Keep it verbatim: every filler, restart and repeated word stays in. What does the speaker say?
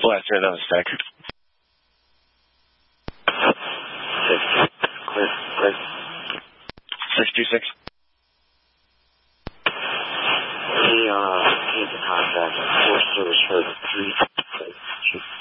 Last year, that was stack. Six. Clear. Clear. Six two six. He, uh, he has a contract. Force service for three.